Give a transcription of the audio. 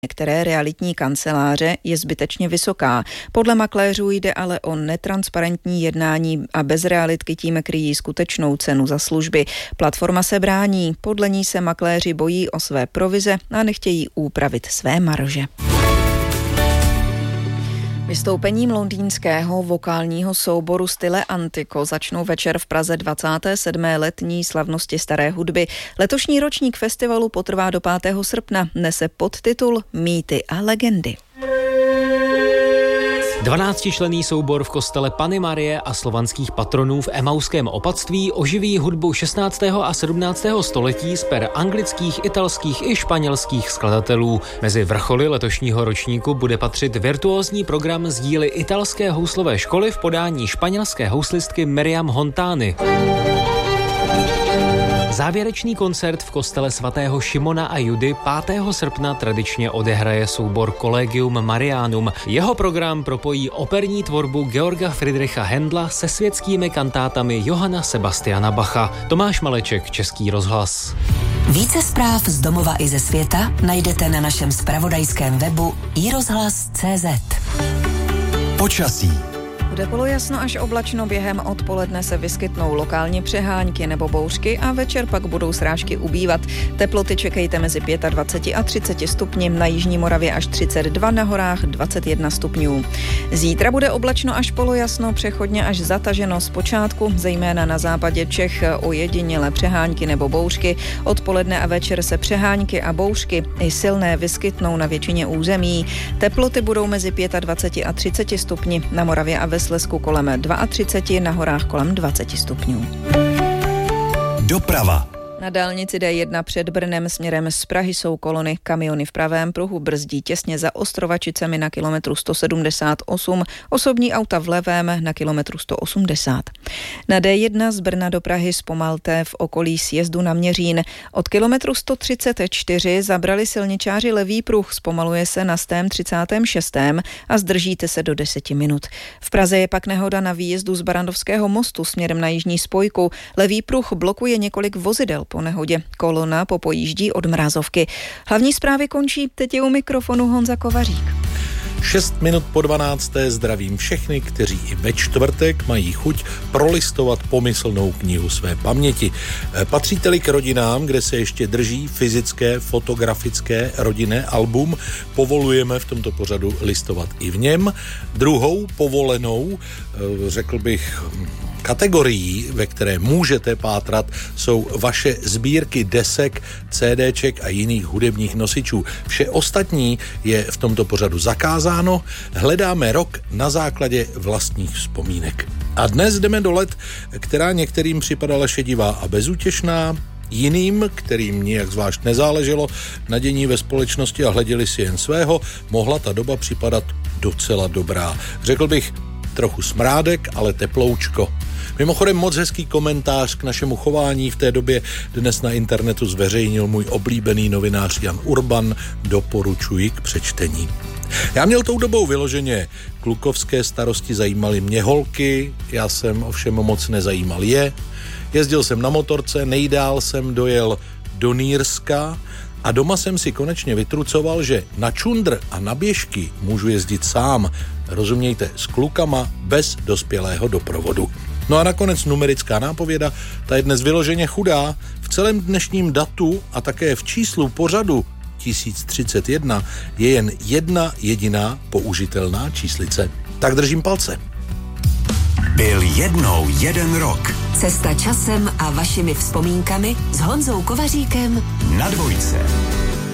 některé realitní kanceláře je zbytečně vysoká. Podle makléřů jde ale o netransparentní jednání a bez realitky tím kryjí skutečnou cenu za služby. Platforma se brání, podle ní se makléři bojí o své provize a nechtějí upravit své marže. Vystoupením londýnského vokálního souboru Stile Antico začnou večer v Praze 27. letní slavnosti staré hudby. Letošní ročník festivalu potrvá do 5. srpna. Nese podtitul Mýty a legendy. 12členný soubor v kostele Panny Marie a slovanských patronů v Emauském opatství oživí hudbu 16. a 17. století z per anglických, italských i španělských skladatelů. Mezi vrcholy letošního ročníku bude patřit virtuózní program z díly italské houslové školy v podání španělské houslistky Miriam Hontány. Závěrečný koncert v kostele svatého Šimona a Judy 5. srpna tradičně odehraje soubor Collegium Marianum. Jeho program propojí operní tvorbu Georga Friedricha Händla se světskými kantátami Johanna Sebastiana Bacha. Tomáš Maleček, Český rozhlas. Více zpráv z domova i ze světa najdete na našem zpravodajském webu iRozhlas.cz. Počasí. Bude polojasno až oblačno, během odpoledne se vyskytnou lokálně přehánky nebo bouřky a večer pak budou srážky ubývat. Teploty čekejte mezi 25 a 30 stupni, na jižní Moravě až 32, na horách 21 stupňů. Zítra bude oblačno až polojasno, přechodně až zataženo zpočátku, zejména na západě Čech ojedinělé přehánky nebo bouřky. Odpoledne a večer se přehánky a bouřky i silné vyskytnou na většině území. Teploty budou mezi 25 a 30 stupni, na Moravě a ve Slezsku kolem 32, na horách kolem 20 stupňů. Doprava. Na dálnici D1 před Brnem směrem z Prahy jsou kolony, kamiony v pravém pruhu brzdí těsně za Ostrovačicemi na kilometru 178, osobní auta v levém na kilometru 180. Na D1 z Brna do Prahy zpomalte v okolí sjezdu na Měřín. Od kilometru 134 zabrali silničáři levý pruh, zpomaluje se na 136. a zdržíte se do 10 minut. V Praze je pak nehoda na výjezdu z Barrandovského mostu směrem na jižní spojku. Levý pruh blokuje několik vozidel po nehodě. Kolona popojíždí od Mrazovky. Hlavní zprávy končí, teď je u mikrofonu Honza Kovařík. 6 minut po 12. zdravím všechny, kteří i ve čtvrtek mají chuť prolistovat pomyslnou knihu své paměti. Patříte-li k rodinám, kde se ještě drží fyzické, fotografické rodinné album, povolujeme v tomto pořadu listovat i v něm. Druhou povolenou, řekl bych, kategorií, ve které můžete pátrat, jsou vaše sbírky desek, CDček a jiných hudebních nosičů. Vše ostatní je v tomto pořadu zakázáno. Hledáme rok na základě vlastních vzpomínek. A dnes jdeme do let, která některým připadala šedivá a bezútěšná, jiným, kterým nijak zvlášť nezáleželo na dění ve společnosti a hleděli si jen svého, mohla ta doba připadat docela dobrá. Řekl bych, trochu smrádek, ale teploučko. Mimochodem moc hezký komentář k našemu chování v té době dnes na internetu zveřejnil můj oblíbený novinář Jan Urban, doporučuji k přečtení. Já měl tou dobou vyloženě klukovské starosti, zajímaly mě holky, já jsem ovšem moc nezajímal je. Jezdil jsem na motorce, nejdál jsem dojel do Nýrska a doma jsem si konečně vytrucoval, že na čundr a na běžky můžu jezdit sám, rozumějte, s klukama bez dospělého doprovodu. No a nakonec numerická nápověda, ta je dnes vyloženě chudá. V celém dnešním datu a také v číslu pořadu 1031 je jen jedna jediná použitelná číslice. Tak držím palce. Byl jednou jeden rok. Cesta časem a vašimi vzpomínkami s Honzou Kovaříkem Na dvojce.